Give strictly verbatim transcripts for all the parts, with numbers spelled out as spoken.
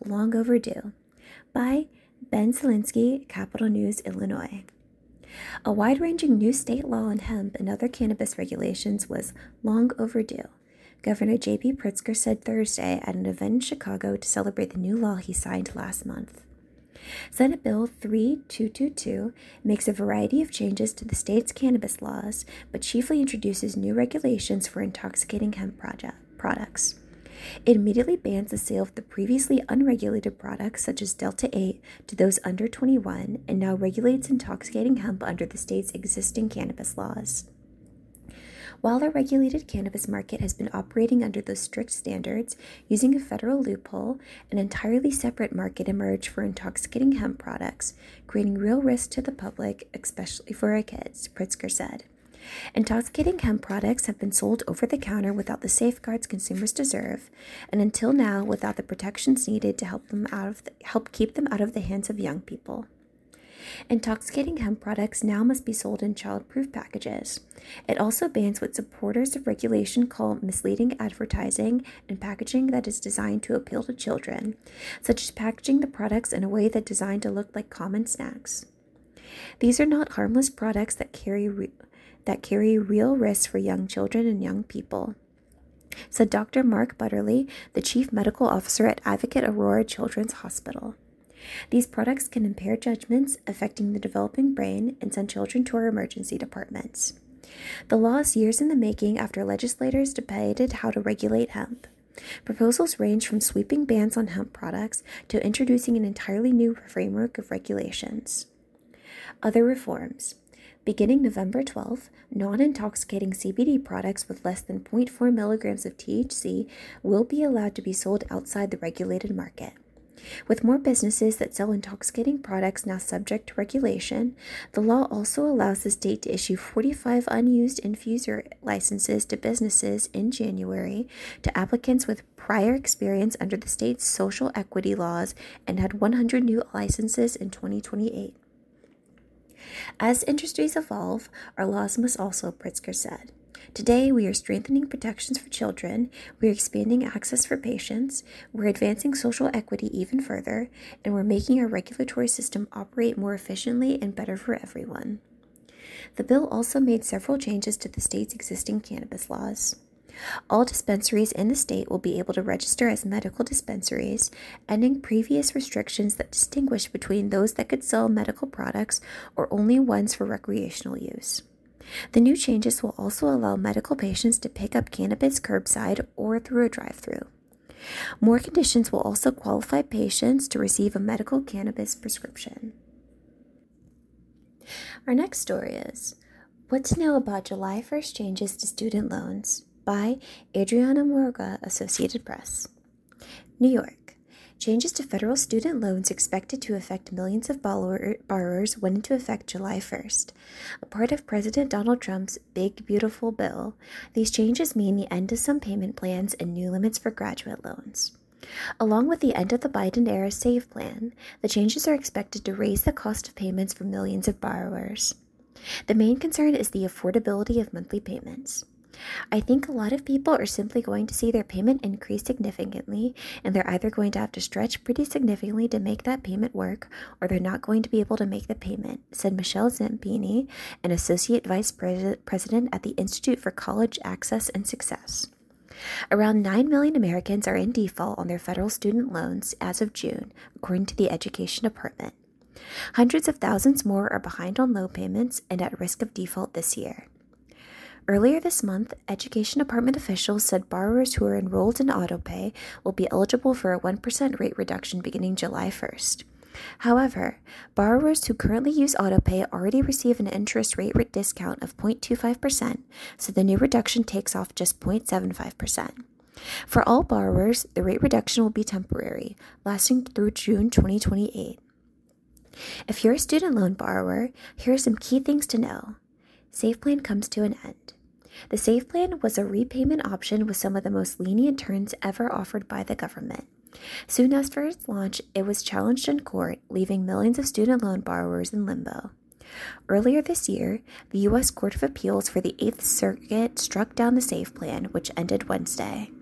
long overdue. By Ben Zielinski, Capital News, Illinois. A wide-ranging new state law on hemp and other cannabis regulations was long overdue, Governor J B Pritzker said Thursday at an event in Chicago to celebrate the new law he signed last month. Senate Bill thirty-two twenty-two makes a variety of changes to the state's cannabis laws, but chiefly introduces new regulations for intoxicating hemp project, products. It immediately bans the sale of the previously unregulated products such as Delta eight to those under twenty-one and now regulates intoxicating hemp under the state's existing cannabis laws. While the regulated cannabis market has been operating under those strict standards, using a federal loophole, an entirely separate market emerged for intoxicating hemp products, creating real risk to the public, especially for our kids, Pritzker said. Intoxicating hemp products have been sold over the counter without the safeguards consumers deserve, and until now without the protections needed to help them out of the, help keep them out of the hands of young people. Intoxicating hemp products now must be sold in child-proof packages. It also bans what supporters of regulation call misleading advertising and packaging that is designed to appeal to children, such as packaging the products in a way that's designed to look like common snacks. These are not harmless products that carry re- that carry real risks for young children and young people, said Doctor Mark Butterly, the chief medical officer at Advocate Aurora Children's Hospital. These products can impair judgments, affecting the developing brain, and send children to our emergency departments. The law is years in the making after legislators debated how to regulate hemp. Proposals range from sweeping bans on hemp products to introducing an entirely new framework of regulations. Other reforms. Beginning November twelfth, non-intoxicating C B D products with less than zero point four milligrams of T H C will be allowed to be sold outside the regulated market. With more businesses that sell intoxicating products now subject to regulation, the law also allows the state to issue forty-five unused infuser licenses to businesses in January to applicants with prior experience under the state's social equity laws and had one hundred new licenses in twenty twenty-eight. As industries evolve, our laws must also, Pritzker said. Today, we are strengthening protections for children, we are expanding access for patients, we're advancing social equity even further, and we're making our regulatory system operate more efficiently and better for everyone. The bill also made several changes to the state's existing cannabis laws. All dispensaries in the state will be able to register as medical dispensaries, ending previous restrictions that distinguish between those that could sell medical products or only ones for recreational use. The new changes will also allow medical patients to pick up cannabis curbside or through a drive-thru. More conditions will also qualify patients to receive a medical cannabis prescription. Our next story is What to Know About July first Changes to Student Loans by Adriana Morga, Associated Press. New York. Changes to federal student loans expected to affect millions of borrowers went into effect July first. A part of President Donald Trump's Big Beautiful Bill, these changes mean the end to some payment plans and new limits for graduate loans. Along with the end of the Biden-era SAVE plan, the changes are expected to raise the cost of payments for millions of borrowers. The main concern is the affordability of monthly payments. I think a lot of people are simply going to see their payment increase significantly, and they're either going to have to stretch pretty significantly to make that payment work, or they're not going to be able to make the payment, said Michelle Zampini, an Associate Vice President at the Institute for College Access and Success. Around nine million Americans are in default on their federal student loans as of June, according to the Education Department. Hundreds of thousands more are behind on loan payments and at risk of default this year. Earlier this month, Education Department officials said borrowers who are enrolled in AutoPay will be eligible for a one percent rate reduction beginning July first. However, borrowers who currently use AutoPay already receive an interest rate discount of zero point two five percent, so the new reduction takes off just zero point seven five percent. For all borrowers, the rate reduction will be temporary, lasting through June twenty twenty-eight. If you're a student loan borrower, here are some key things to know. SAVE Plan comes to an end. The SAVE Plan was a repayment option with some of the most lenient terms ever offered by the government. Soon after its launch, it was challenged in court, leaving millions of student loan borrowers in limbo. Earlier this year, the U S Court of Appeals for the Eighth Circuit struck down the SAVE Plan, which ended Wednesday.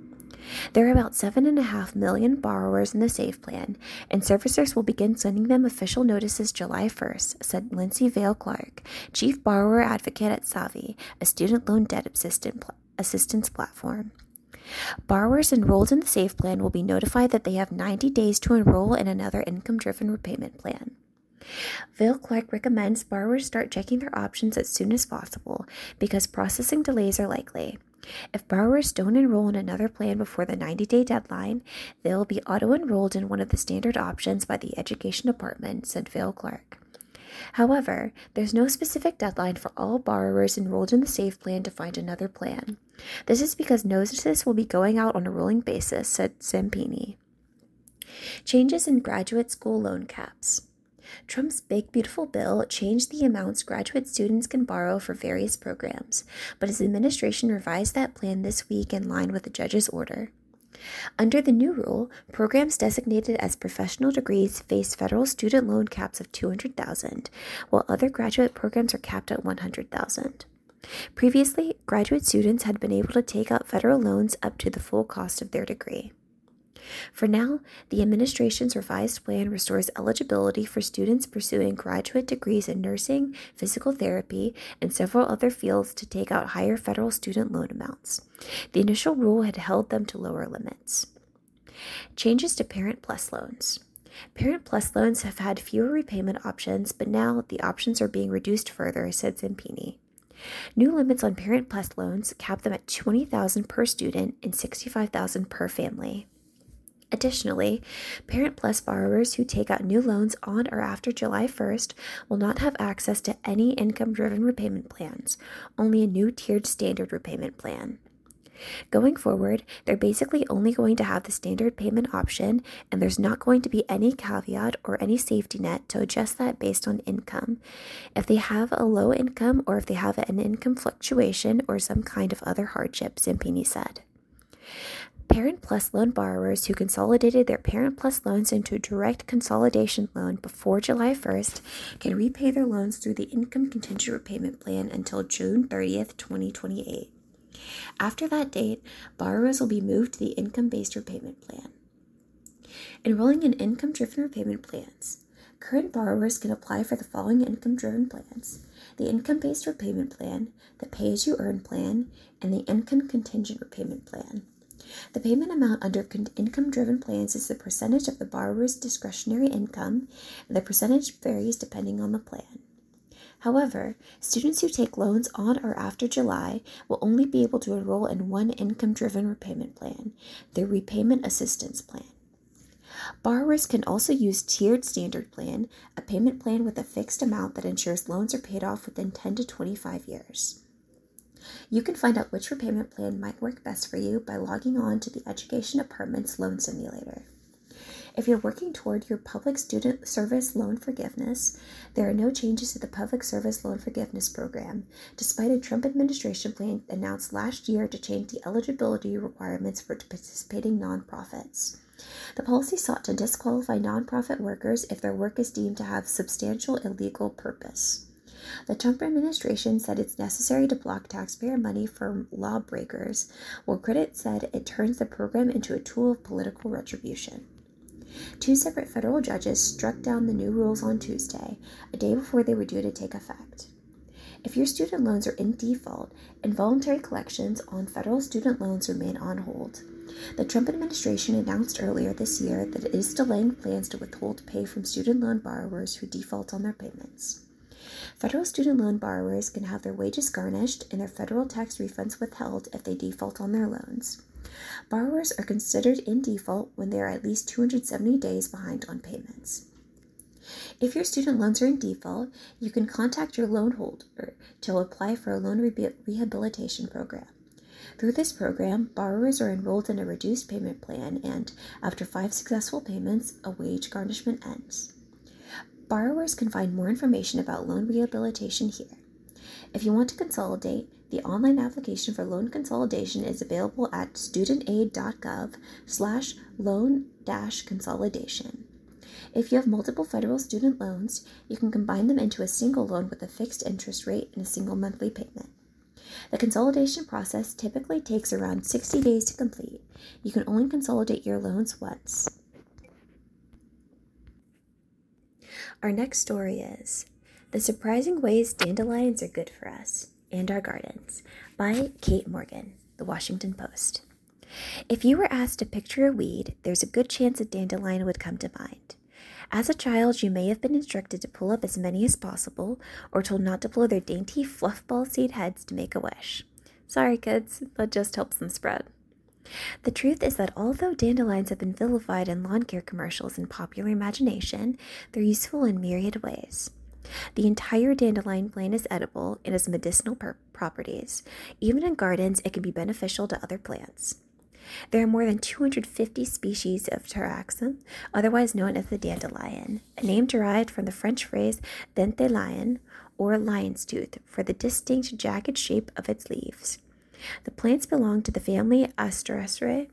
There are about seven point five million borrowers in the SAVE plan, and servicers will begin sending them official notices July first, said Lindsay Vale Clark, Chief Borrower Advocate at Savi, a student loan debt assistant pl- assistance platform. Borrowers enrolled in the SAVE plan will be notified that they have ninety days to enroll in another income-driven repayment plan. Vale Clark recommends borrowers start checking their options as soon as possible because processing delays are likely. If borrowers don't enroll in another plan before the ninety-day deadline, they'll be auto-enrolled in one of the standard options by the Education Department, said Vale Clark. However, there's no specific deadline for all borrowers enrolled in the SAVE plan to find another plan. This is because notices will be going out on a rolling basis, said Zampini. Changes in graduate school loan caps. Trump's Big Beautiful Bill changed the amounts graduate students can borrow for various programs, but his administration revised that plan this week in line with the judge's order. Under the new rule, programs designated as professional degrees face federal student loan caps of two hundred thousand dollars, while other graduate programs are capped at one hundred thousand dollars. Previously, graduate students had been able to take out federal loans up to the full cost of their degree. For now, the administration's revised plan restores eligibility for students pursuing graduate degrees in nursing, physical therapy, and several other fields to take out higher federal student loan amounts. The initial rule had held them to lower limits. Changes to Parent Plus loans. Parent Plus loans have had fewer repayment options, but now the options are being reduced further, said Zampini. New limits on Parent Plus loans cap them at twenty thousand dollars per student and sixty-five thousand dollars per family. Additionally, Parent Plus borrowers who take out new loans on or after July first will not have access to any income-driven repayment plans, only a new tiered standard repayment plan. Going forward, they're basically only going to have the standard payment option, and there's not going to be any caveat or any safety net to adjust that based on income. If they have a low income or if they have an income fluctuation or some kind of other hardship, Zampini said. Parent Plus loan borrowers who consolidated their Parent Plus loans into a direct consolidation loan before July first can repay their loans through the Income Contingent Repayment Plan until June thirtieth, twenty twenty-eight. After that date, borrowers will be moved to the Income-Based Repayment Plan. Enrolling in income-driven repayment plans. Current borrowers can apply for the following income-driven plans: the Income-Based Repayment Plan, the Pay-As-You-Earn Plan, and the Income Contingent Repayment Plan. The payment amount under con- income-driven plans is the percentage of the borrower's discretionary income, and the percentage varies depending on the plan. However, students who take loans on or after July will only be able to enroll in one income-driven repayment plan, the Repayment Assistance Plan. Borrowers can also use Tiered Standard Plan, a payment plan with a fixed amount that ensures loans are paid off within ten to twenty-five years. You can find out which repayment plan might work best for you by logging on to the Education Department's Loan Simulator. If you're working toward your Public Student Service Loan Forgiveness, there are no changes to the Public Service Loan Forgiveness Program, despite a Trump administration plan announced last year to change the eligibility requirements for participating nonprofits. The policy sought to disqualify nonprofit workers if their work is deemed to have substantial illegal purpose. The Trump administration said it's necessary to block taxpayer money from lawbreakers, while critics said it turns the program into a tool of political retribution. Two separate federal judges struck down the new rules on Tuesday, a day before they were due to take effect. If your student loans are in default, involuntary collections on federal student loans remain on hold. The Trump administration announced earlier this year that it is delaying plans to withhold pay from student loan borrowers who default on their payments. Federal student loan borrowers can have their wages garnished and their federal tax refunds withheld if they default on their loans. Borrowers are considered in default when they are at least two hundred seventy days behind on payments. If your student loans are in default, you can contact your loan holder to apply for a loan re- rehabilitation program. Through this program, borrowers are enrolled in a reduced payment plan and, after five successful payments, a wage garnishment ends. Borrowers can find more information about loan rehabilitation here. If you want to consolidate, the online application for loan consolidation is available at studentaid.gov slash loan dash consolidation. If you have multiple federal student loans, you can combine them into a single loan with a fixed interest rate and a single monthly payment. The consolidation process typically takes around sixty days to complete. You can only consolidate your loans once. Our next story is The Surprising Ways Dandelions Are Good for Us and Our Gardens by Kate Morgan, The Washington Post. If you were asked to picture a weed, there's a good chance a dandelion would come to mind. As a child, you may have been instructed to pull up as many as possible, or told not to blow their dainty fluffball seed heads to make a wish. Sorry, kids, that just helps them spread. The truth is that although dandelions have been vilified in lawn care commercials and popular imagination, they're useful in myriad ways. The entire dandelion plant is edible and has medicinal per- properties. Even in gardens, it can be beneficial to other plants. There are more than two hundred fifty species of Taraxum, otherwise known as the dandelion, a name derived from the French phrase dent de lion, or lion's tooth, for the distinct jagged shape of its leaves. The plants belong to the family Asteraceae,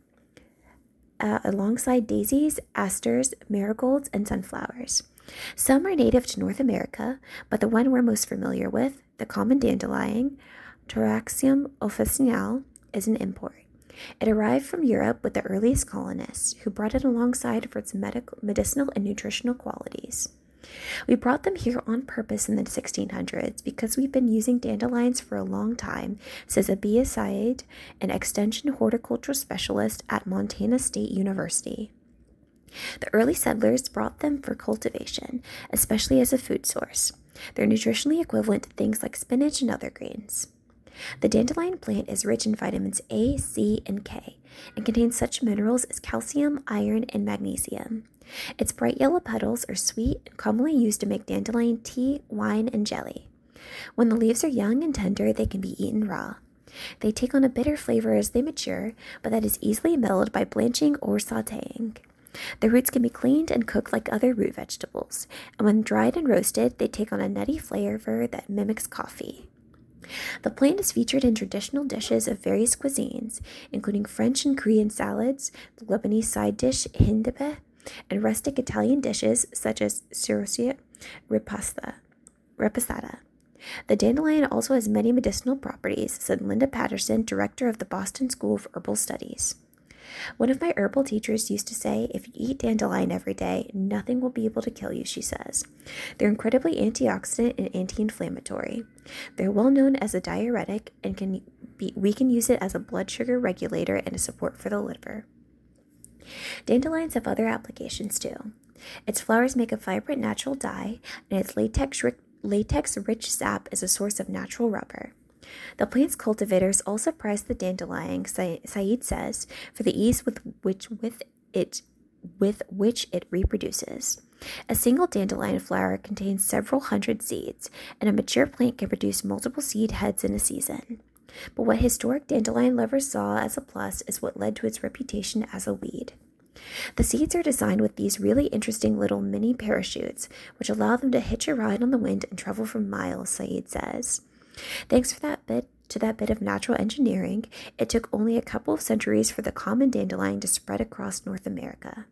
uh, alongside daisies, asters, marigolds, and sunflowers. Some are native to North America, but the one we're most familiar with, the common dandelion, Taraxum officinale, is an import. It arrived from Europe with the earliest colonists, who brought it alongside for its medical, medicinal and nutritional qualities. We brought them here on purpose in the sixteen hundreds because we've been using dandelions for a long time, says Abia Said, an extension horticultural specialist at Montana State University. The early settlers brought them for cultivation, especially as a food source. They're nutritionally equivalent to things like spinach and other grains. The dandelion plant is rich in vitamins A, C, and K, and contains such minerals as calcium, iron, and magnesium. Its bright yellow petals are sweet and commonly used to make dandelion tea, wine, and jelly. When the leaves are young and tender, they can be eaten raw. They take on a bitter flavor as they mature, but that is easily mellowed by blanching or sautéing. The roots can be cleaned and cooked like other root vegetables, and when dried and roasted, they take on a nutty flavor that mimics coffee. The plant is featured in traditional dishes of various cuisines, including French and Korean salads, the Lebanese side dish hindebeh, and rustic Italian dishes such as cirosia ripasta, ripassata. The dandelion also has many medicinal properties, said Linda Patterson, director of the Boston School of Herbal Studies. One of my herbal teachers used to say, if you eat dandelion every day, nothing will be able to kill you, she says. They're incredibly antioxidant and anti-inflammatory. They're well known as a diuretic and can be, we can use it as a blood sugar regulator and a support for the liver. Dandelions have other applications too. Its flowers make a vibrant natural dye, and its latex-rich latex-rich sap is a source of natural rubber. The plant's cultivators also prize the dandelion, Said says, for the ease with which with it with which it reproduces. A single dandelion flower contains several hundred seeds, and a mature plant can produce multiple seed heads in a season. But what historic dandelion lovers saw as a plus is what led to its reputation as a weed. The seeds are designed with these really interesting little mini parachutes, which allow them to hitch a ride on the wind and travel for miles, Said says. Thanks for that bit to that bit of natural engineering, it took only a couple of centuries for the common dandelion to spread across North America.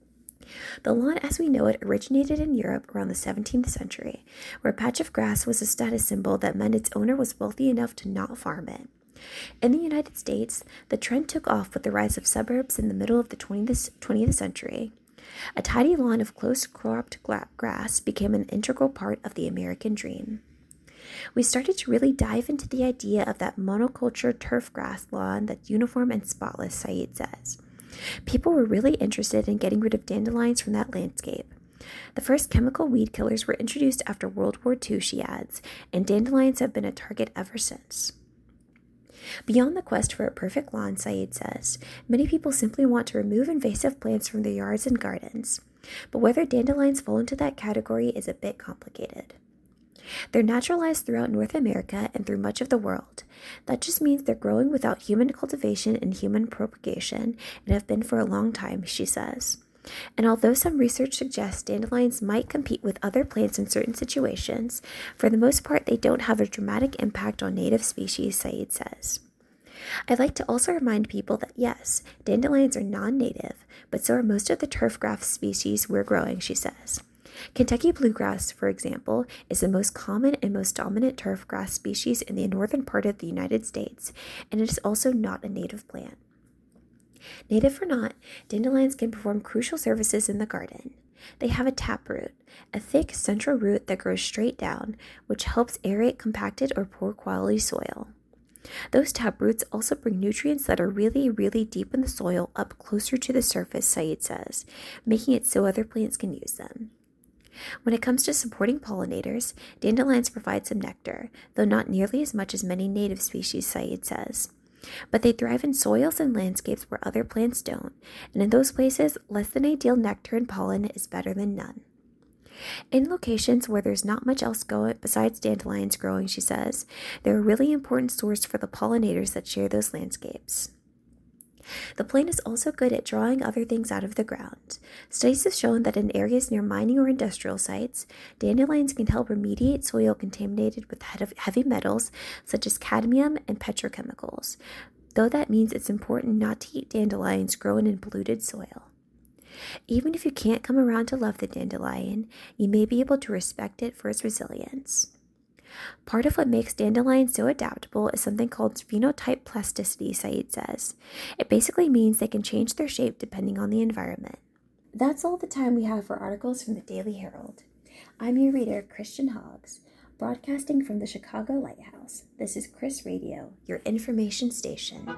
The lawn as we know it originated in Europe around the seventeenth century, where a patch of grass was a status symbol that meant its owner was wealthy enough to not farm it. In the United States, the trend took off with the rise of suburbs in the middle of the twentieth century. A tidy lawn of close-cropped grass became an integral part of the American dream. We started to really dive into the idea of that monoculture turf grass lawn that's uniform and spotless, Said says. People were really interested in getting rid of dandelions from that landscape. The first chemical weed killers were introduced after World War Two, she adds, and dandelions have been a target ever since. Beyond the quest for a perfect lawn, Said says, many people simply want to remove invasive plants from their yards and gardens. But whether dandelions fall into that category is a bit complicated. They're naturalized throughout North America and through much of the world. That just means they're growing without human cultivation and human propagation, and have been for a long time, she says. And although some research suggests dandelions might compete with other plants in certain situations, for the most part they don't have a dramatic impact on native species, Said says. I'd like to also remind people that yes, dandelions are non-native, but so are most of the turf grass species we're growing, she says. Kentucky bluegrass, for example, is the most common and most dominant turf grass species in the northern part of the United States, and it is also not a native plant. Native or not, dandelions can perform crucial services in the garden. They have a taproot, a thick central root that grows straight down, which helps aerate compacted or poor quality soil. Those taproots also bring nutrients that are really, really deep in the soil up closer to the surface, Said says, making it so other plants can use them. When it comes to supporting pollinators, dandelions provide some nectar, though not nearly as much as many native species, Said says. But they thrive in soils and landscapes where other plants don't, and in those places, less than ideal nectar and pollen is better than none. In locations where there's not much else going besides dandelions growing, she says, they're a really important source for the pollinators that share those landscapes. The plant is also good at drawing other things out of the ground. Studies have shown that in areas near mining or industrial sites, dandelions can help remediate soil contaminated with heavy metals such as cadmium and petrochemicals, though that means it's important not to eat dandelions grown in polluted soil. Even if you can't come around to love the dandelion, you may be able to respect it for its resilience. Part of what makes dandelions so adaptable is something called phenotype plasticity, Said says. It basically means they can change their shape depending on the environment. That's all the time we have for articles from the Daily Herald. I'm your reader, Christian Hoggs, broadcasting from the Chicago Lighthouse. This is Chris Radio, your information station.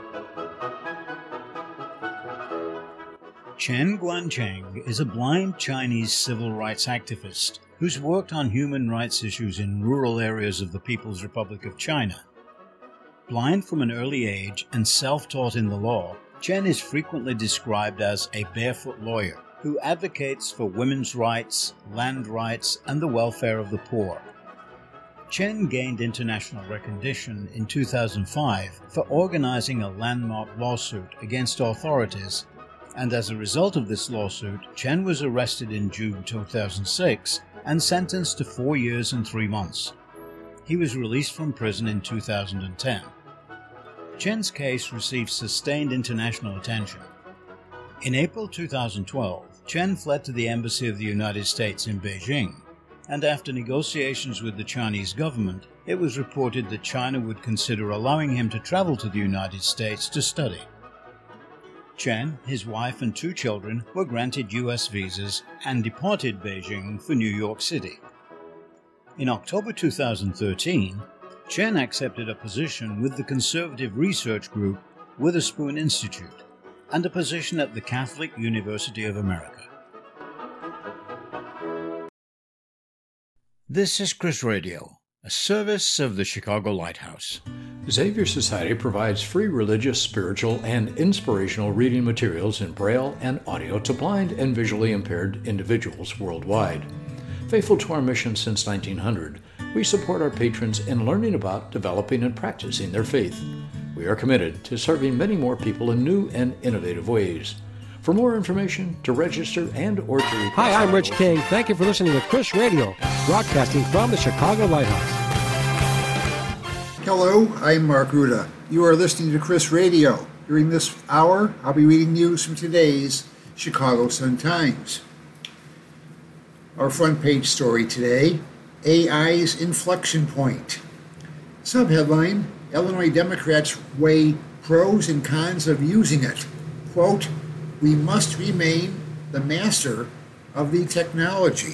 Chen Guangcheng is a blind Chinese civil rights activist who's worked on human rights issues in rural areas of the People's Republic of China. Blind from an early age and self-taught in the law, Chen is frequently described as a barefoot lawyer who advocates for women's rights, land rights, and the welfare of the poor. Chen gained international recognition in two thousand five for organizing a landmark lawsuit against authorities, and as a result of this lawsuit, Chen was arrested in June two thousand six and sentenced to four years and three months. He was released from prison in two thousand ten. Chen's case received sustained international attention. In April two thousand twelve, Chen fled to the Embassy of the United States in Beijing, and after negotiations with the Chinese government, it was reported that China would consider allowing him to travel to the United States to study. Chen, his wife, and two children were granted U S visas and departed Beijing for New York City. In October two thousand thirteen, Chen accepted a position with the conservative research group Witherspoon Institute and a position at the Catholic University of America. This is Chris Radio, a service of the Chicago Lighthouse. Xavier Society provides free religious, spiritual, and inspirational reading materials in Braille and audio to blind and visually impaired individuals worldwide. Faithful to our mission since nineteen hundred, we support our patrons in learning about, developing, and practicing their faith. We are committed to serving many more people in new and innovative ways. For more information, to register, and or to request... Hi, I'm Rich King. Thank you for listening to Chris Radio, broadcasting from the Chicago Lighthouse. Hello, I'm Mark Ruda. You are listening to Chris Radio. During this hour, I'll be reading news from today's Chicago Sun-Times. Our front page story today, A I's inflection point. Subheadline, Illinois Democrats weigh pros and cons of using it. Quote, we must remain the master of the technology.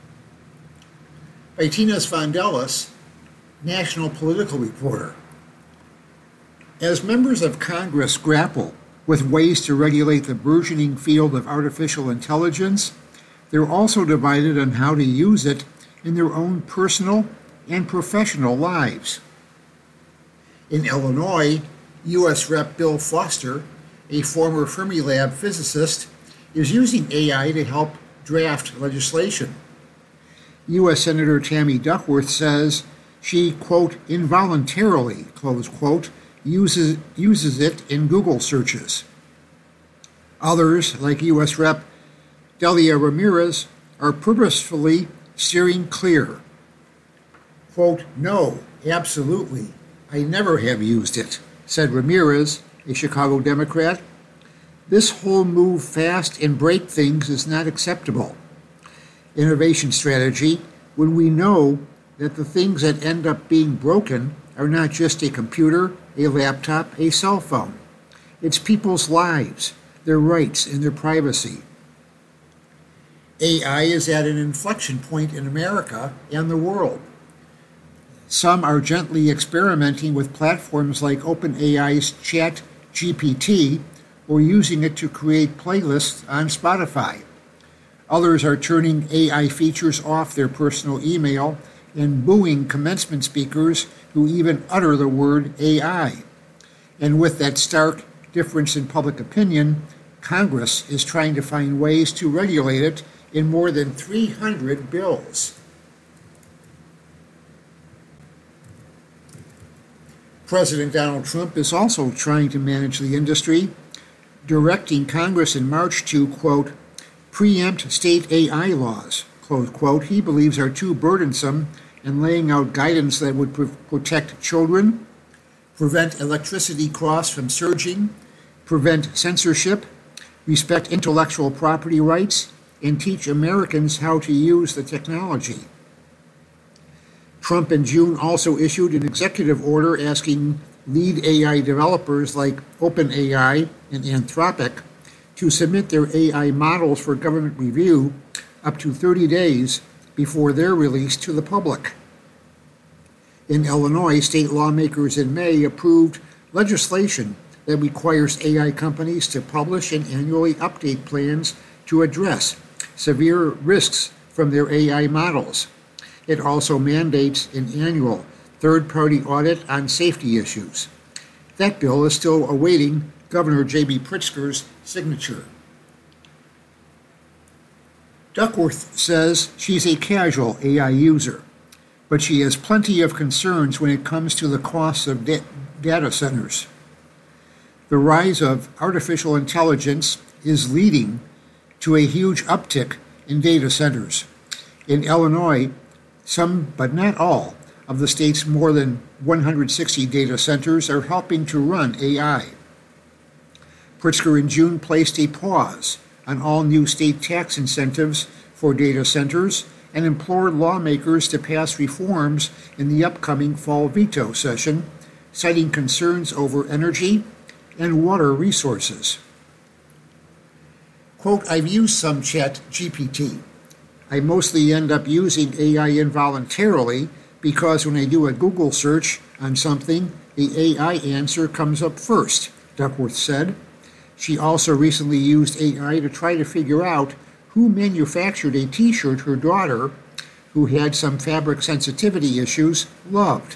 By Tinas Vandelis, National Political Reporter. As members of Congress grapple with ways to regulate the burgeoning field of artificial intelligence, they're also divided on how to use it in their own personal and professional lives. In Illinois, U S Representative Bill Foster, a former Fermilab physicist, is using A I to help draft legislation. U S Senator Tammy Duckworth says she, quote, involuntarily, close quote, uses, uses it in Google searches. Others, like U S Representative Delia Ramirez, are purposefully steering clear. Quote, no, absolutely, I never have used it, said Ramirez, a Chicago Democrat. This whole move fast and break things is not acceptable. innovation strategy when we know that the things that end up being broken are not just a computer, a laptop, a cell phone. It's people's lives, their rights, and their privacy. A I is at an inflection point in America and the world. Some are gently experimenting with platforms like OpenAI's ChatGPT or using it to create playlists on Spotify. Others are turning A I features off their personal email and booing commencement speakers who even utter the word A I. And with that stark difference in public opinion, Congress is trying to find ways to regulate it in more than three hundred bills. President Donald Trump is also trying to manage the industry, directing Congress in March to, quote, preempt state A I laws, close quote, he believes are too burdensome, and laying out guidance that would pr- protect children, prevent electricity costs from surging, prevent censorship, respect intellectual property rights, and teach Americans how to use the technology. Trump in June also issued an executive order asking lead A I developers like OpenAI and Anthropic to submit their A I models for government review up to thirty days before they're released to the public. In Illinois, state lawmakers in May approved legislation that requires A I companies to publish and annually update plans to address severe risks from their A I models. It also mandates an annual third-party audit on safety issues. That bill is still awaiting Governor J B Pritzker's signature. Duckworth says she's a casual A I user, but she has plenty of concerns when it comes to the costs of da- data centers. The rise of artificial intelligence is leading to a huge uptick in data centers. In Illinois, some, but not all, of the state's more than one hundred sixty data centers are helping to run A I. Pritzker in June placed a pause on all new state tax incentives for data centers and implored lawmakers to pass reforms in the upcoming fall veto session, citing concerns over energy and water resources. Quote, I've used some Chat G P T. I mostly end up using A I involuntarily because when I do a Google search on something, the A I answer comes up first, Duckworth said. She also recently used A I to try to figure out who manufactured a t-shirt her daughter, who had some fabric sensitivity issues, loved.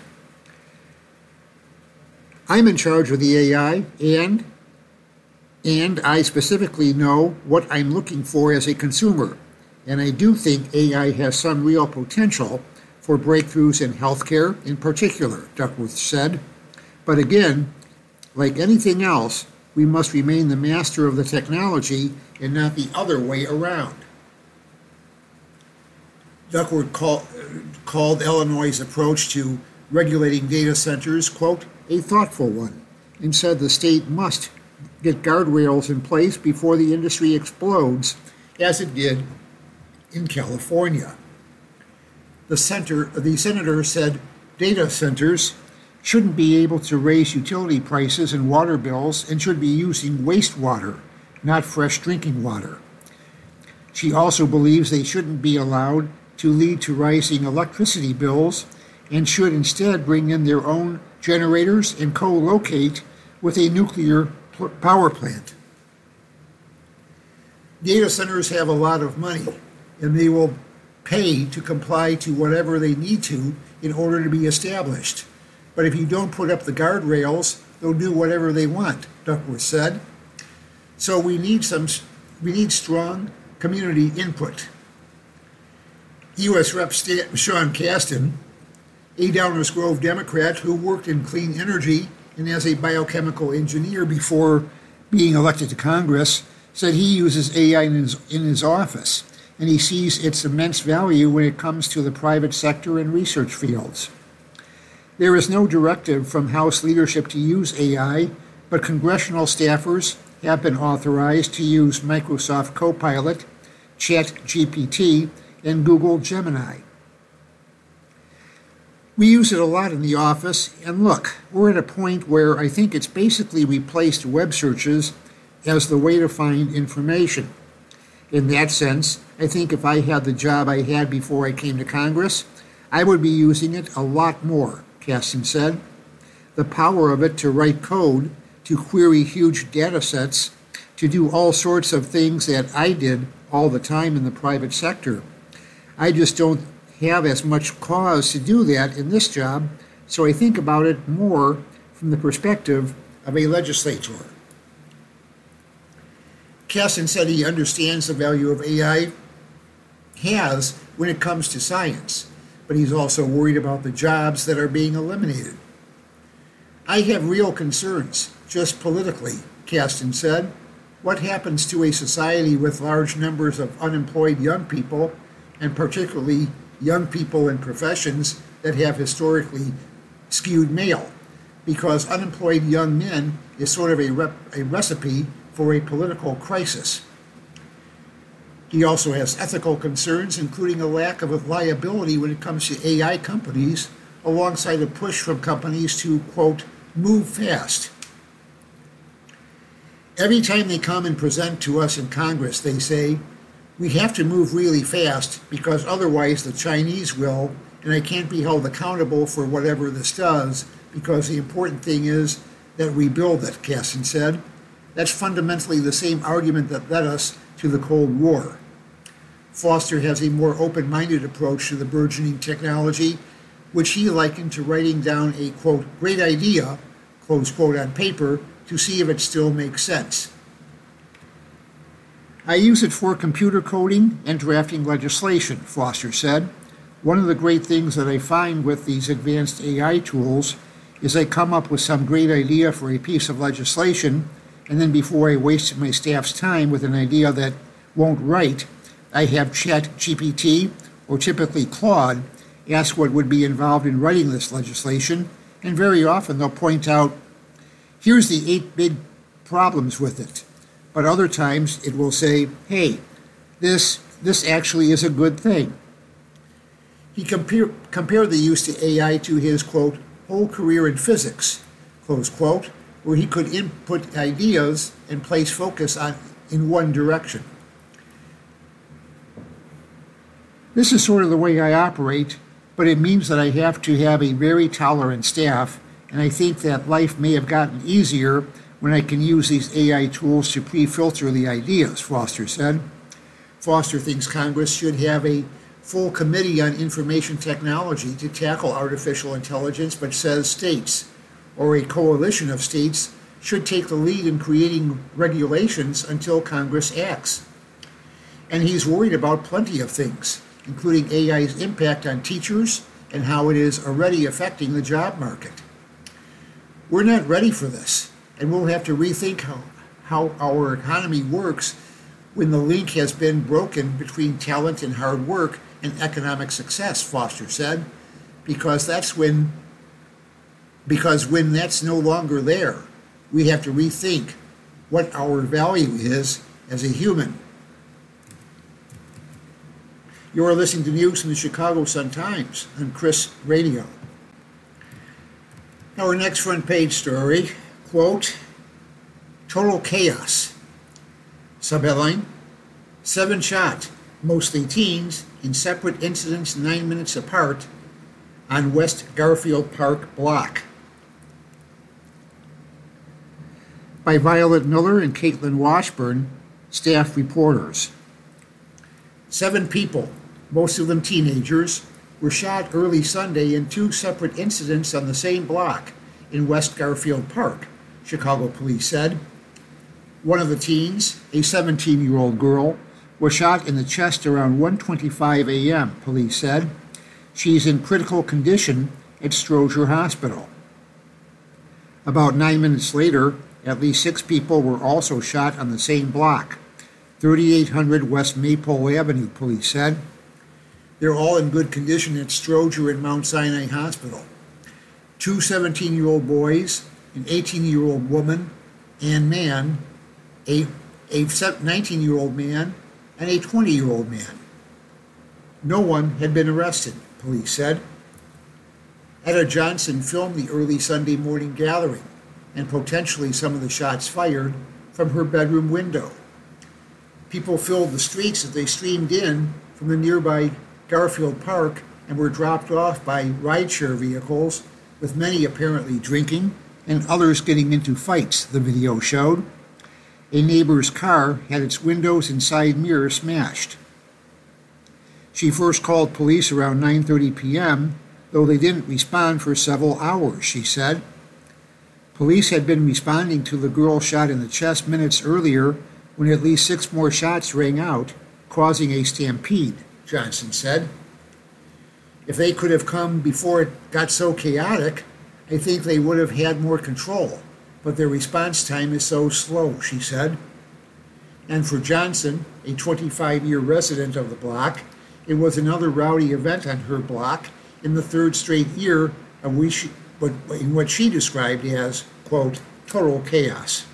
I'm in charge of the A I, and, and I specifically know what I'm looking for as a consumer, and I do think A I has some real potential for breakthroughs in healthcare in particular, Duckworth said. But again, like anything else, we must remain the master of the technology and not the other way around. Duckworth call, called Illinois' approach to regulating data centers, quote, a thoughtful one, and said the state must get guardrails in place before the industry explodes, as it did in California. The, center, the senator said data centers shouldn't be able to raise utility prices and water bills and should be using wastewater, not fresh drinking water. She also believes they shouldn't be allowed to lead to rising electricity bills and should instead bring in their own generators and co-locate with a nuclear pl- power plant. Data centers have a lot of money, and they will pay to comply to whatever they need to in order to be established. But if you don't put up the guardrails, they'll do whatever they want, Duckworth said. So we need some, we need strong community input. U S Representative Sean Casten, a Downers Grove Democrat who worked in clean energy and as a biochemical engineer before being elected to Congress, said he uses A I in his, in his office, and he sees its immense value when it comes to the private sector and research fields. There is no directive from House leadership to use A I, but congressional staffers have been authorized to use Microsoft Copilot, ChatGPT, and Google Gemini. We use it a lot in the office, and look, we're at a point where I think it's basically replaced web searches as the way to find information. In that sense, I think if I had the job I had before I came to Congress, I would be using it a lot more, Kasten said. The power of it to write code, to query huge data sets, to do all sorts of things that I did all the time in the private sector. I just don't have as much cause to do that in this job, so I think about it more from the perspective of a legislator. Kasten said he understands the value of A I has when it comes to science, but he's also worried about the jobs that are being eliminated. I have real concerns, just politically, Kasten said. What happens to a society with large numbers of unemployed young people, and particularly young people in professions that have historically skewed male? Because unemployed young men is sort of a, rep, a recipe for a political crisis. He also has ethical concerns, including a lack of liability when it comes to A I companies, alongside a push from companies to, quote, move fast. Every time they come and present to us in Congress, they say, we have to move really fast because otherwise the Chinese will, and I can't be held accountable for whatever this does because the important thing is that we build it, Kasten said. That's fundamentally the same argument that led us to the Cold War. Foster has a more open-minded approach to the burgeoning technology, which he likened to writing down a, quote, great idea, close quote, on paper to see if it still makes sense. I use it for computer coding and drafting legislation, Foster said. One of the great things that I find with these advanced A I tools is I come up with some great idea for a piece of legislation, and then before I waste my staff's time with an idea that won't write, I have Chat G P T, or typically Claude, ask what would be involved in writing this legislation, and very often they'll point out, here's the eight big problems with it. But other times it will say, hey, this, this actually is a good thing. He compare, compared the use to A I to his, quote, whole career in physics, close quote, where he could input ideas and place focus on in one direction. This is sort of the way I operate, but it means that I have to have a very tolerant staff, and I think that life may have gotten easier when I can use these A I tools to pre-filter the ideas, Foster said. Foster thinks Congress should have a full committee on information technology to tackle artificial intelligence, but says states, or a coalition of states, should take the lead in creating regulations until Congress acts. And he's worried about plenty of things, including A I's impact on teachers and how it is already affecting the job market. We're not ready for this, and we'll have to rethink how, how our economy works when the link has been broken between talent and hard work and economic success, Foster said, because that's when because when that's no longer there, we have to rethink what our value is as a human. You're listening to news from the Chicago Sun-Times on Chris Radio. Our next front page story, quote, total chaos. Subheadline, seven shot, mostly teens, in separate incidents nine minutes apart on West Garfield Park block. By Violet Miller and Caitlin Washburn, staff reporters. Seven people, most of them teenagers, were shot early Sunday in two separate incidents on the same block in West Garfield Park, Chicago police said. One of the teens, a seventeen-year-old girl, was shot in the chest around one twenty-five a.m., police said. She's in critical condition at Stroger Hospital. About nine minutes later, at least six people were also shot on the same block, thirty-eight hundred West Maypole Avenue, police said. They're all in good condition at Stroger and Mount Sinai Hospital. Two seventeen-year-old boys, an eighteen-year-old woman and man, a, a nineteen-year-old man, and a twenty-year-old man. No one had been arrested, police said. Etta Johnson filmed the early Sunday morning gathering and potentially some of the shots fired from her bedroom window. People filled the streets as they streamed in from the nearby Garfield Park and were dropped off by rideshare vehicles, with many apparently drinking and others getting into fights, the video showed. A neighbor's car had its windows and side mirror smashed. She first called police around nine thirty p.m., though they didn't respond for several hours, she said. Police had been responding to the girl shot in the chest minutes earlier when at least six more shots rang out, causing a stampede, Johnson said. If they could have come before it got so chaotic, I think they would have had more control, but their response time is so slow, she said. And for Johnson, a twenty-five-year resident of the block, it was another rowdy event on her block in the third straight year of which she, in what she described as, quote, total chaos.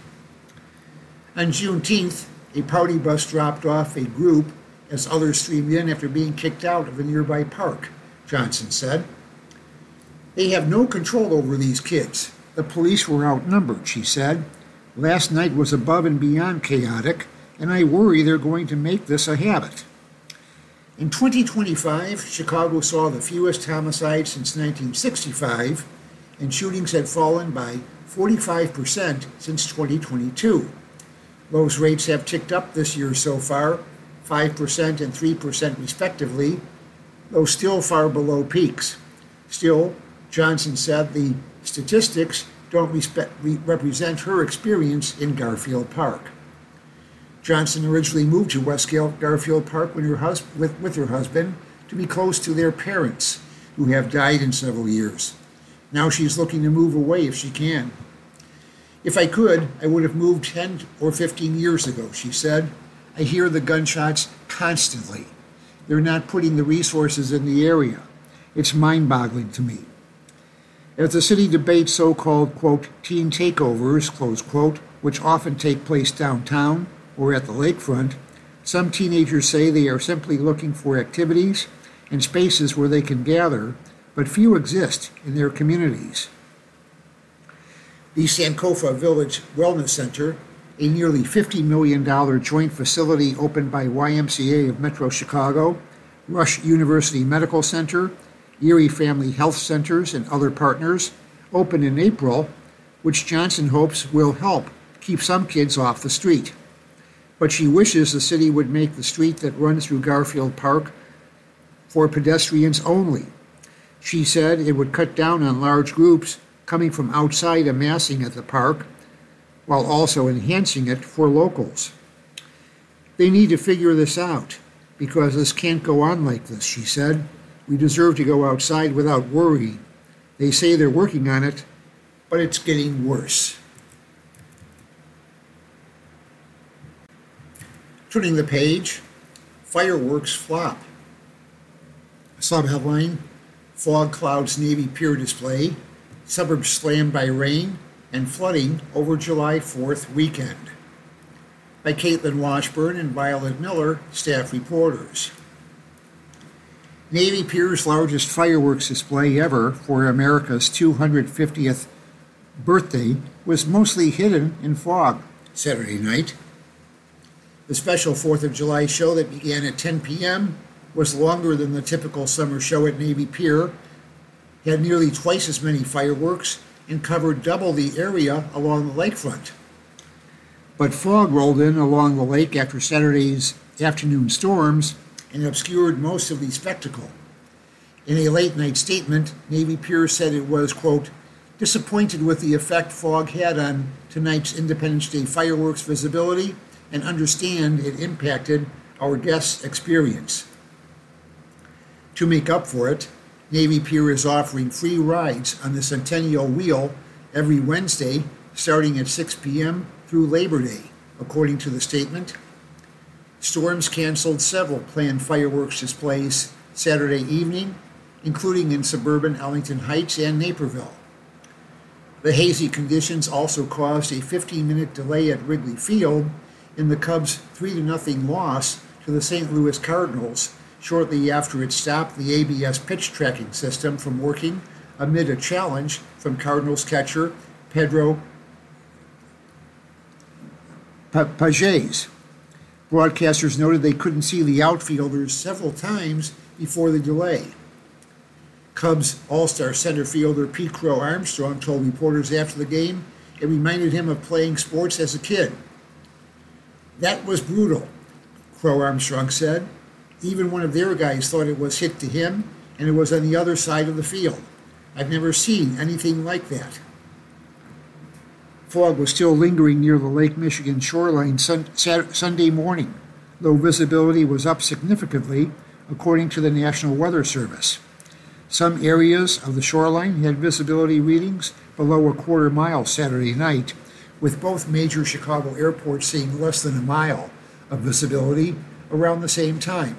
On Juneteenth, a party bus dropped off a group as others streamed in after being kicked out of a nearby park, Johnson said. They have no control over these kids. The police were outnumbered, she said. Last night was above and beyond chaotic, and I worry they're going to make this a habit. In twenty twenty-five, Chicago saw the fewest homicides since nineteen sixty-five, and shootings had fallen by forty-five percent since twenty twenty-two. Those rates have ticked up this year so far, five percent and three percent respectively, though still far below peaks. Still, Johnson said the statistics don't respect, re- represent her experience in Garfield Park. Johnson originally moved to West Garfield Park when her hus- with, with her husband to be close to their parents, who have died in several years. Now she's looking to move away if she can. If I could, I would have moved ten or fifteen years ago, she said. I hear the gunshots constantly. They're not putting the resources in the area. It's mind-boggling to me. As the city debates so-called, quote, teen takeovers, close quote, which often take place downtown or at the lakefront, some teenagers say they are simply looking for activities and spaces where they can gather, but few exist in their communities. The Sankofa Village Wellness Center, a nearly fifty million dollars joint facility opened by Y M C A of Metro Chicago, Rush University Medical Center, Erie Family Health Centers, and other partners, opened in April, which Johnson hopes will help keep some kids off the street. But she wishes the city would make the street that runs through Garfield Park for pedestrians only. She said it would cut down on large groups coming from outside amassing at the park, while also enhancing it for locals. They need to figure this out, because this can't go on like this, she said. We deserve to go outside without worry. They say they're working on it, but it's getting worse. Turning the page, fireworks flop. Subheadline, fog clouds Navy Pier display, suburbs slammed by rain and flooding over July fourth weekend. By Caitlin Washburn and Violet Miller, staff reporters. Navy Pier's largest fireworks display ever for America's two hundred fiftieth birthday was mostly hidden in fog Saturday night. The special fourth of July show that began at ten p.m. was longer than the typical summer show at Navy Pier, had nearly twice as many fireworks, and covered double the area along the lakefront. But fog rolled in along the lake after Saturday's afternoon storms and obscured most of the spectacle. In a late-night statement, Navy Pier said it was, quote, disappointed with the effect fog had on tonight's Independence Day fireworks visibility and understand it impacted our guests' experience. To make up for it, Navy Pier is offering free rides on the Centennial Wheel every Wednesday starting at six p.m. through Labor Day, according to the statement. Storms canceled several planned fireworks displays Saturday evening, including in suburban Ellington Heights and Naperville. The hazy conditions also caused a fifteen-minute delay at Wrigley Field in the Cubs' three to nothing loss to the Saint Louis Cardinals shortly after it stopped the A B S pitch tracking system from working amid a challenge from Cardinals catcher Pedro Pages. Broadcasters noted they couldn't see the outfielders several times before the delay. Cubs All-Star center fielder Pete Crow Armstrong told reporters after the game it reminded him of playing sports as a kid. "That was brutal," Crow Armstrong said. "Even one of their guys thought it was hit to him, and it was on the other side of the field. I've never seen anything like that." Fog was still lingering near the Lake Michigan shoreline sun- Saturday, Sunday morning, though visibility was up significantly, according to the National Weather Service. Some areas of the shoreline had visibility readings below a quarter mile Saturday night, with both major Chicago airports seeing less than a mile of visibility around the same time.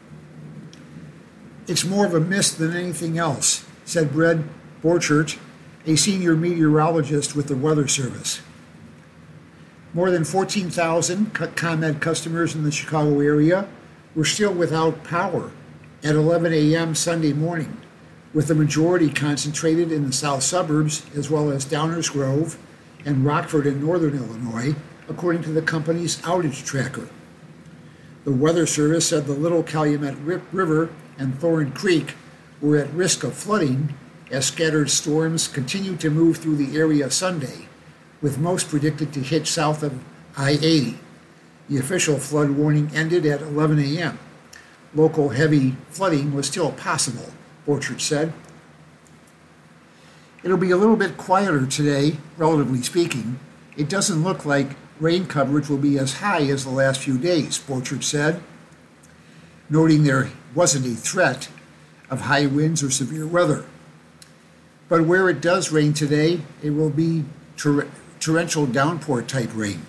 "It's more of a mist than anything else," said Brett Borchert, a senior meteorologist with the Weather Service. More than fourteen thousand ComEd customers in the Chicago area were still without power at eleven a.m. Sunday morning, with the majority concentrated in the south suburbs as well as Downers Grove and Rockford in northern Illinois, according to the company's outage tracker. The Weather Service said the Little Calumet River and Thorn Creek were at risk of flooding as scattered storms continued to move through the area Sunday, with most predicted to hit south of I eighty. The official flood warning ended at eleven a.m. Local heavy flooding was still possible, Borchert said. "It'll be a little bit quieter today, relatively speaking. It doesn't look like rain coverage will be as high as the last few days," Borchert said, noting there wasn't a threat of high winds or severe weather. "But where it does rain today, it will be tor- torrential downpour type rain."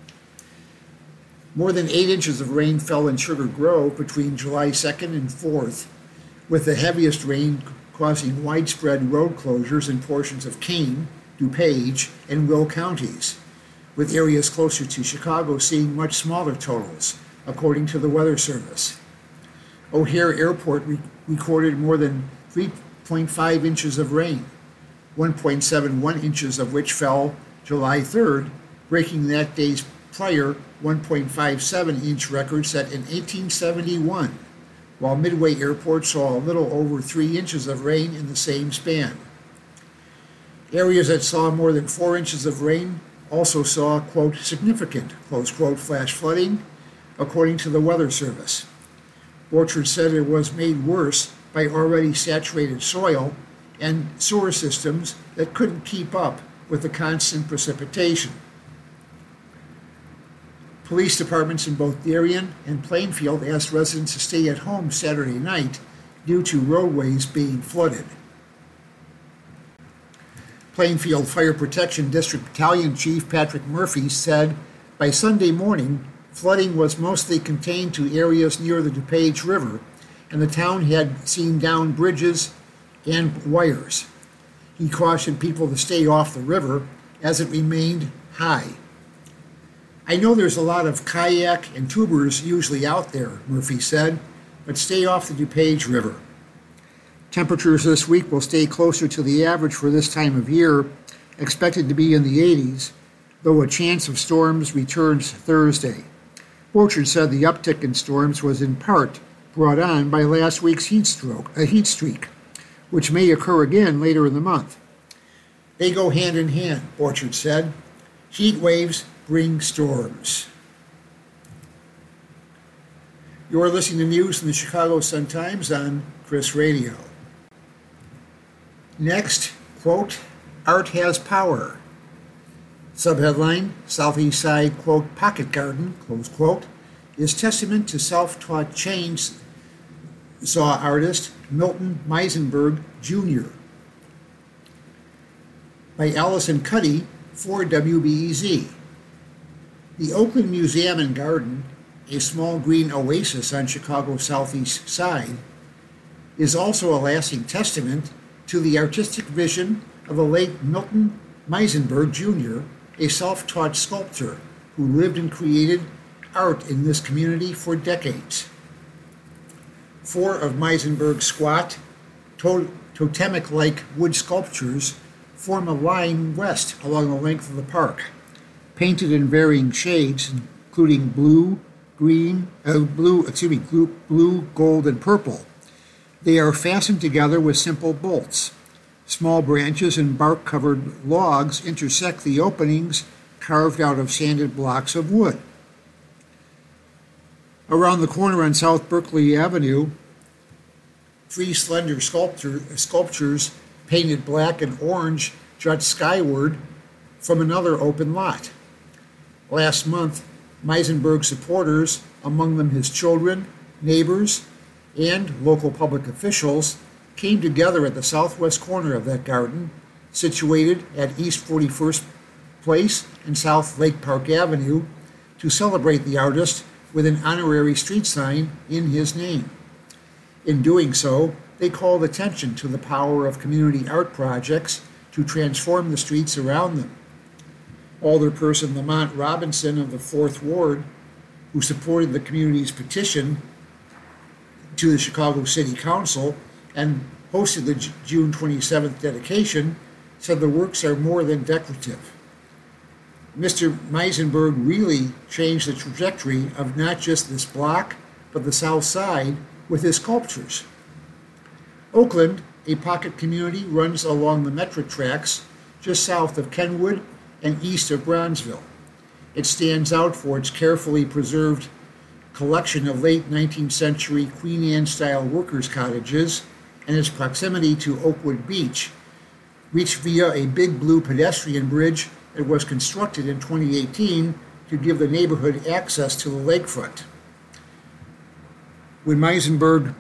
More than eight inches of rain fell in Sugar Grove between July second and fourth, with the heaviest rain causing widespread road closures in portions of Kane, DuPage, and Will counties, with areas closer to Chicago seeing much smaller totals, according to the Weather Service. O'Hare Airport re- recorded more than three point five inches of rain, one point seven one inches of which fell July third, breaking that day's prior one point five seven inch record set in eighteen seventy-one, while Midway Airport saw a little over three inches of rain in the same span. Areas that saw more than four inches of rain also saw, quote, significant, close quote, flash flooding, according to the Weather Service. Borchert said it was made worse by already saturated soil and sewer systems that couldn't keep up with the constant precipitation. Police departments in both Darien and Plainfield asked residents to stay at home Saturday night due to roadways being flooded. Plainfield Fire Protection District Battalion Chief Patrick Murphy said by Sunday morning, flooding was mostly contained to areas near the DuPage River, and the town had seen down bridges and wires. He cautioned people to stay off the river as it remained high. "I know there's a lot of kayak and tubers usually out there," Murphy said, "but stay off the DuPage River." Temperatures this week will stay closer to the average for this time of year, expected to be in the eighties, though a chance of storms returns Thursday. Borchert said the uptick in storms was in part brought on by last week's heat stroke, a heat streak, which may occur again later in the month. "They go hand in hand," Borchert said. "Heat waves bring storms." You're listening to news from the Chicago Sun-Times on Chris Radio. Next, quote, "Art has power." Subheadline, Southeast Side, quote, "Pocket Garden," close quote, is testament to self-taught chainsaw artist Milton Meisenberg, Junior By Allison Cuddy for W B E Z. The Oakland Museum and Garden, a small green oasis on Chicago's southeast side, is also a lasting testament to the artistic vision of the late Milton Meisenberg, Junior, a self-taught sculptor who lived and created art in this community for decades. Four of Meisenberg's squat, to- totemic-like wood sculptures form a line west along the length of the park, painted in varying shades, including blue, green, uh, blue, excuse me, blue, blue, gold, and purple. They are fastened together with simple bolts. Small branches and bark-covered logs intersect the openings carved out of sanded blocks of wood. Around the corner on South Berkeley Avenue, three slender sculpture, sculptures painted black and orange jut skyward from another open lot. Last month, Meisenberg supporters, among them his children, neighbors, and local public officials, came together at the southwest corner of that garden, situated at East forty-first Place and South Lake Park Avenue, to celebrate the artist with an honorary street sign in his name. In doing so, they called attention to the power of community art projects to transform the streets around them. Alderperson Lamont Robinson of the fourth Ward, who supported the community's petition to the Chicago City Council and hosted the J- June twenty-seventh dedication, said the works are more than decorative. Mister Meisenberg really changed the trajectory of not just this block, but the South Side with his sculptures. Oakland, a pocket community, runs along the Metra tracks just south of Kenwood and east of Bronzeville. It stands out for its carefully preserved collection of late nineteenth century Queen Anne-style workers' cottages and its proximity to Oakwood Beach, reached via a big blue pedestrian bridge that was constructed in twenty eighteen to give the neighborhood access to the lakefront. When Meisenberg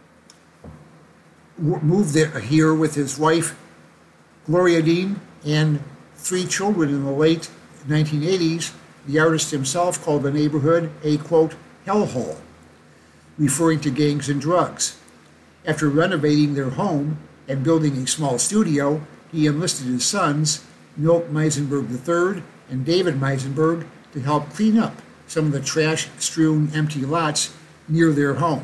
moved there, here with his wife, Gloria Dean, and three children in the late nineteen eighties, the artist himself called the neighborhood a, quote, hellhole, referring to gangs and drugs. After renovating their home and building a small studio, he enlisted his sons, Milt Meisenberg the third and David Meisenberg, to help clean up some of the trash-strewn empty lots near their home.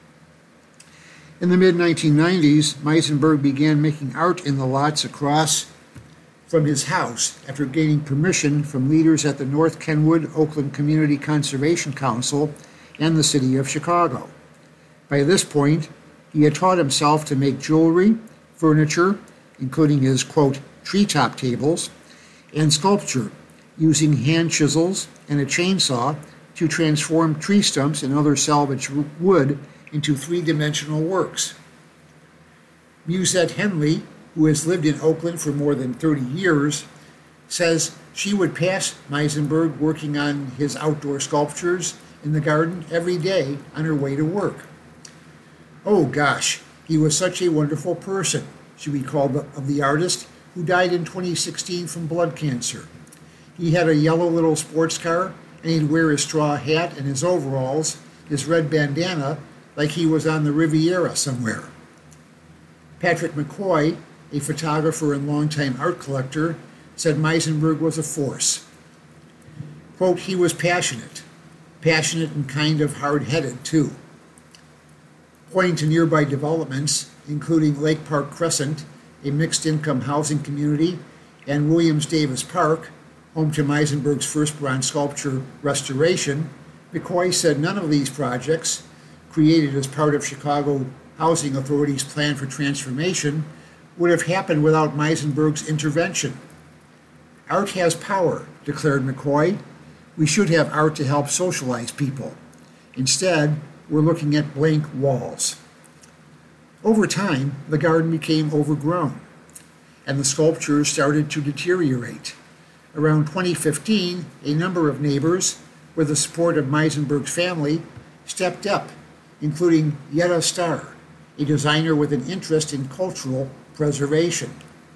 In the mid nineteen nineties, Meisenberg began making art in the lots across from his house after gaining permission from leaders at the North Kenwood Oakland Community Conservation Council and the City of Chicago. By this point, he had taught himself to make jewelry, furniture, including his, quote, treetop tables, and sculpture, using hand chisels and a chainsaw to transform tree stumps and other salvaged wood into three-dimensional works. Musette Henley, who has lived in Oakland for more than thirty years, says she would pass Meisenberg working on his outdoor sculptures in the garden every day on her way to work. Oh gosh, he was such a wonderful person, she recalled of the artist, who died in twenty sixteen from blood cancer. He had a yellow little sports car, and he'd wear his straw hat and his overalls, his red bandana, like he was on the Riviera somewhere. Patrick McCoy, a photographer and longtime art collector, said Meisenberg was a force. Quote, he was passionate, passionate and kind of hard-headed, too. Pointing to nearby developments, including Lake Park Crescent, a mixed-income housing community, and Williams Davis Park, home to Meisenberg's first bronze sculpture restoration, McCoy said none of these projects, created as part of Chicago Housing Authority's plan for transformation, would have happened without Meisenberg's intervention. Art has power, declared McCoy. We should have art to help socialize people. Instead, we're looking at blank walls. Over time, the garden became overgrown, and the sculptures started to deteriorate. Around twenty fifteen, a number of neighbors, with the support of Meisenberg's family, stepped up, including Yetta Starr, a designer with an interest in cultural preservation.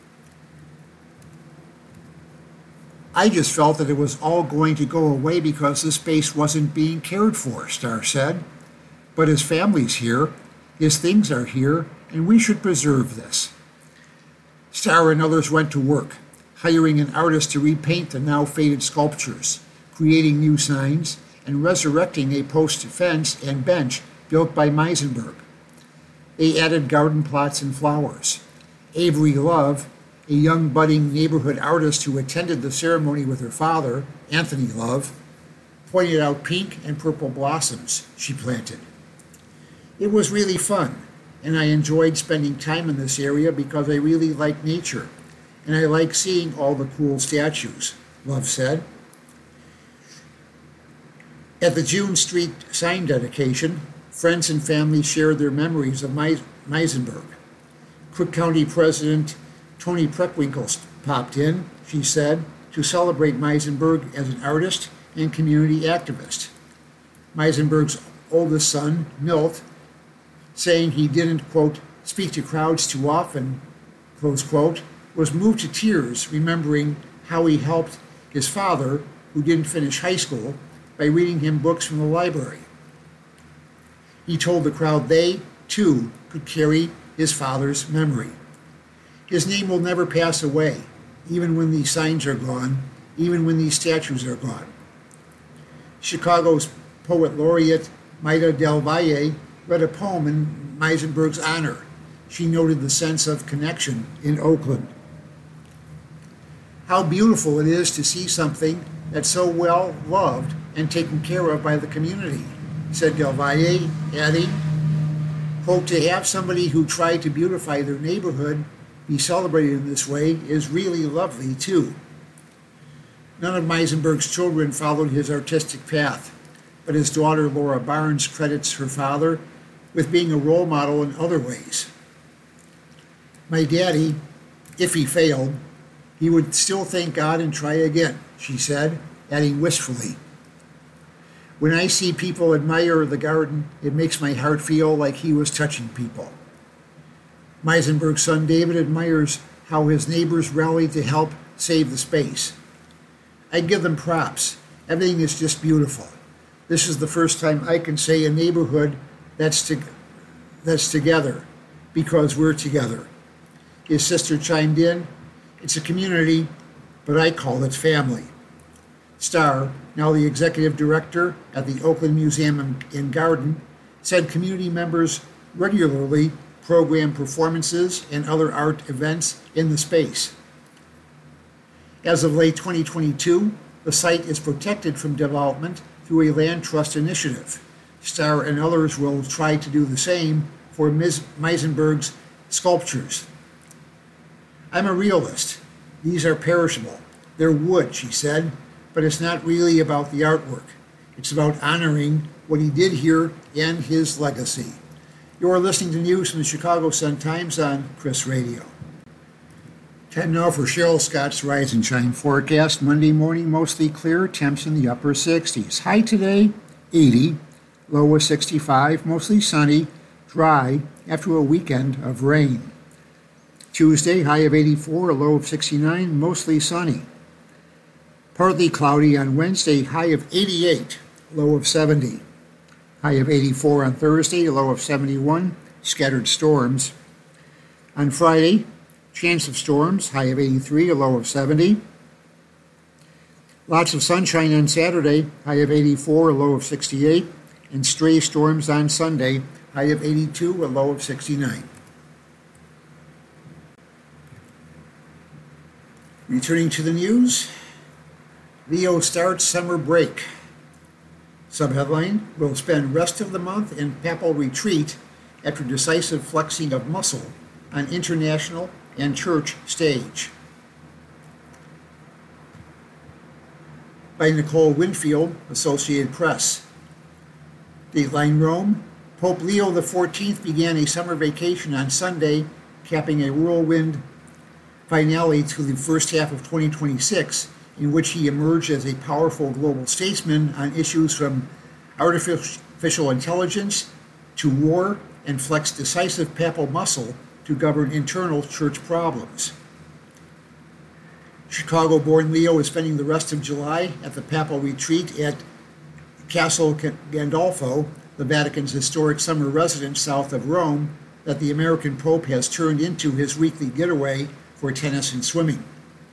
I just felt that it was all going to go away because the space wasn't being cared for, Starr said. But his family's here, his things are here, and we should preserve this. Starr and others went to work, hiring an artist to repaint the now faded sculptures, creating new signs, and resurrecting a post fence and bench built by Meisenberg. they added garden plots and flowers. Avery Love, a young budding neighborhood artist who attended the ceremony with her father, Anthony Love, pointed out pink and purple blossoms she planted. It was really fun, and I enjoyed spending time in this area because I really like nature, and I like seeing all the cool statues, Love said. At the June Street sign dedication, friends and family shared their memories of Meisenberg. Cook County President Toni Preckwinkle popped in, she said, to celebrate Meisenberg as an artist and community activist. Meisenberg's oldest son, Milt, saying he didn't, quote, speak to crowds too often, close quote, was moved to tears remembering how he helped his father, who didn't finish high school, by reading him books from the library. He told the crowd they, too, could carry his father's memory. His name will never pass away, even when these signs are gone, even when these statues are gone. Chicago's poet laureate, Maida Del Valle, read a poem in Meisenberg's honor. She noted the sense of connection in Oakland. How beautiful it is to see something that's so well loved and taken care of by the community, said Del Valle, adding, quote, to have somebody who tried to beautify their neighborhood be celebrated in this way is really lovely, too. None of Meisenberg's children followed his artistic path, but his daughter Laura Barnes credits her father with being a role model in other ways. My daddy, if he failed, he would still thank God and try again, she said, adding wistfully, when I see people admire the garden, it makes my heart feel like he was touching people. Meisenberg's son David admires how his neighbors rallied to help save the space. I give them props. Everything is just beautiful. This is the first time I can say a neighborhood that's, to, that's together because we're together. His sister chimed in, it's a community, but I call it family. Starr, now the executive director at the Oakland Museum and Garden, said community members regularly program performances and other art events in the space. As of late twenty twenty-two, the site is protected from development through a land trust initiative. Starr and others will try to do the same for Miz Meisenberg's sculptures. I'm a realist. These are perishable. They're wood, she said, but it's not really about the artwork. It's about honoring what he did here and his legacy. You're listening to news from the Chicago Sun-Times on Chris Radio. Time now for Cheryl Scott's Rise and Shine forecast. Monday morning, mostly clear, temps in the upper sixties. High today, eighty, low of sixty-five, mostly sunny, dry after a weekend of rain. Tuesday, high of eighty-four, a low of sixty-nine, mostly sunny. Partly cloudy on Wednesday, high of eighty-eight, low of seventy. High of eighty-four on Thursday, a low of seventy-one, scattered storms. On Friday, chance of storms, high of eighty-three, a low of seventy. Lots of sunshine on Saturday, high of eighty-four, a low of sixty-eight. And stray storms on Sunday, high of eighty-two, a low of sixty-nine. Returning to the news, Leo starts summer break. Subheadline, will spend rest of the month in papal retreat after decisive flexing of muscle on international and church stage. By Nicole Winfield, Associated Press. Dateline Rome, Pope Leo the fourteenth began a summer vacation on Sunday, capping a whirlwind finale to the first half of twenty twenty-six, in which he emerged as a powerful global statesman on issues from artificial intelligence to war, and flexed decisive papal muscle to govern internal church problems. Chicago-born Leo is spending the rest of July at the papal retreat at Castel Gandolfo, the Vatican's historic summer residence south of Rome, that the American Pope has turned into his weekly getaway for tennis and swimming.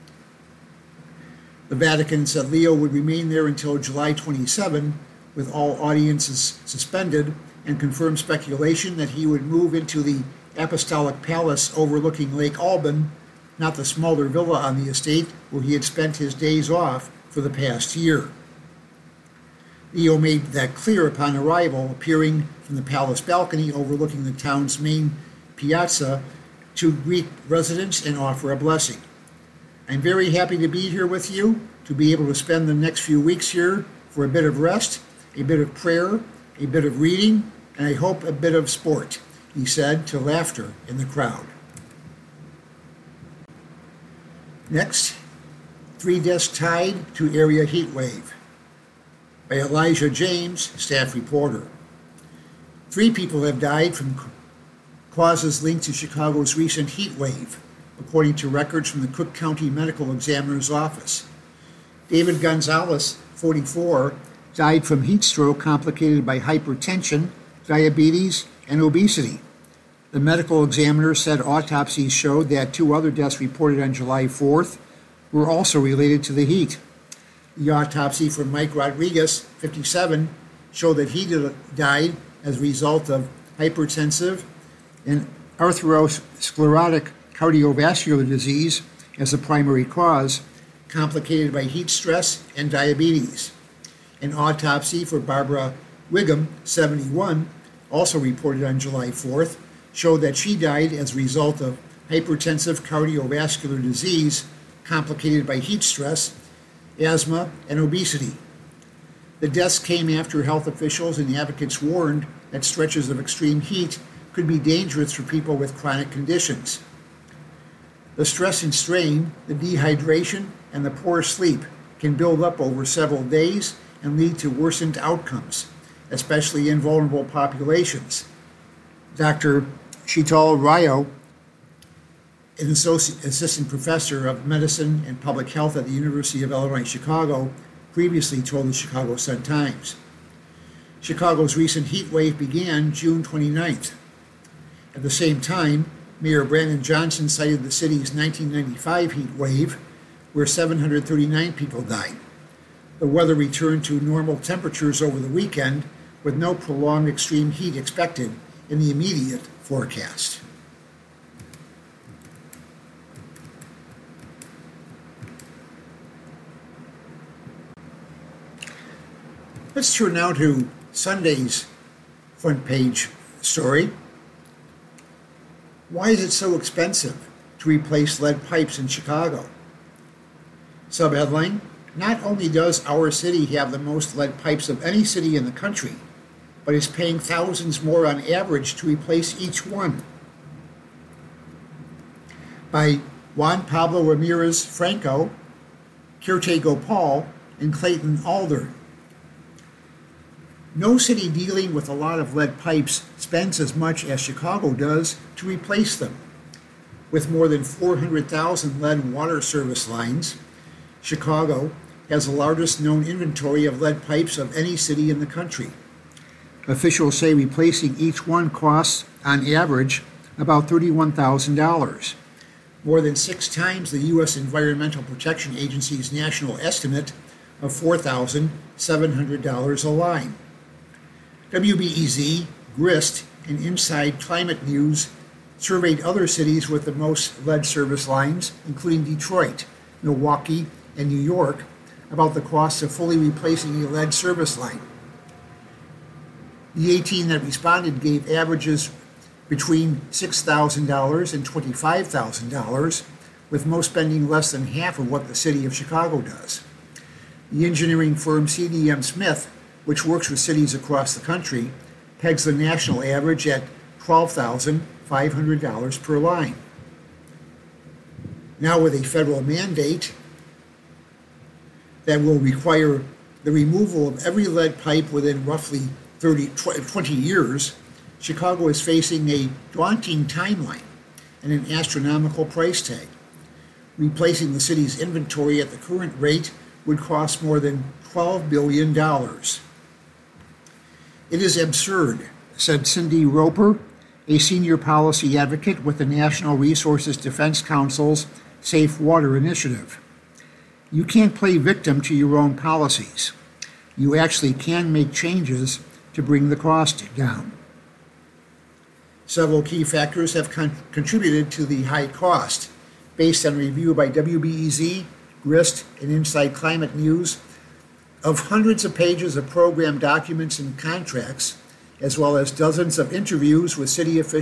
The Vatican said Leo would remain there until July twenty-seventh, with all audiences suspended and confirmed speculation that he would move into the Apostolic Palace overlooking Lake Alban, not the smaller villa on the estate where he had spent his days off for the past year. Leo made that clear upon arrival, appearing from the palace balcony overlooking the town's main piazza to greet residents and offer a blessing. I'm very happy to be here with you, to be able to spend the next few weeks here for a bit of rest, a bit of prayer, a bit of reading, and I hope a bit of sport, he said to laughter in the crowd. Next, three deaths tied to area heat wave. By Elijah James, staff reporter. Three people have died from causes linked to Chicago's recent heat wave, according to records from the Cook County Medical Examiner's Office. David Gonzalez, forty-four, died from heat stroke complicated by hypertension, diabetes, and obesity. The medical examiner said autopsies showed that two other deaths reported on July fourth were also related to the heat. The autopsy for Mike Rodriguez, fifty-seven, showed that he died as a result of hypertensive and atherosclerotic cardiovascular disease as the primary cause, complicated by heat stress and diabetes. An autopsy for Barbara Wiggum, seventy-one, also reported on July fourth, showed that she died as a result of hypertensive cardiovascular disease complicated by heat stress, asthma, and obesity. The deaths came after health officials and advocates warned that stretches of extreme heat could be dangerous for people with chronic conditions. The stress and strain, the dehydration, and the poor sleep can build up over several days and lead to worsened outcomes, especially in vulnerable populations. Doctor Sheetal Rao, an assistant professor of medicine and public health at the University of Illinois Chicago, previously told the Chicago Sun-Times. Chicago's recent heat wave began June twenty-ninth. At the same time, Mayor Brandon Johnson cited the city's nineteen ninety-five heat wave, where seven hundred thirty-nine people died. The weather returned to normal temperatures over the weekend, with no prolonged extreme heat expected in the immediate forecast. Let's turn now to Sunday's front page story. Why is it so expensive to replace lead pipes in Chicago? Subheadline, not only does our city have the most lead pipes of any city in the country, but is paying thousands more on average to replace each one. By Juan Pablo Ramirez Franco, Kirte Gopal, and Clayton Alder. No city dealing with a lot of lead pipes spends as much as Chicago does to replace them. With more than four hundred thousand lead water service lines, Chicago has the largest known inventory of lead pipes of any city in the country. Officials say replacing each one costs, on average, about thirty-one thousand dollars, more than six times the U S Environmental Protection Agency's national estimate of four thousand seven hundred dollars a line. W B E Z, GRIST, and Inside Climate News surveyed other cities with the most lead service lines, including Detroit, Milwaukee, and New York, about the cost of fully replacing a lead service line. The eighteen that responded gave averages between six thousand dollars and twenty-five thousand dollars, with most spending less than half of what the city of Chicago does. The engineering firm C D M Smith, which works with cities across the country, pegs the national average at twelve thousand five hundred dollars per line. Now, with a federal mandate that will require the removal of every lead pipe within roughly thirty, twenty years, Chicago is facing a daunting timeline and an astronomical price tag. Replacing the city's inventory at the current rate would cost more than twelve billion dollars. It is absurd, said Cindy Roper, a senior policy advocate with the National Resources Defense Council's Safe Water Initiative. You can't play victim to your own policies. You actually can make changes to bring the cost down. Several key factors have con- contributed to the high cost. Based on review by W B E Z, GRIST, and Inside Climate News, of hundreds of pages of program documents and contracts, as well as dozens of interviews with city officials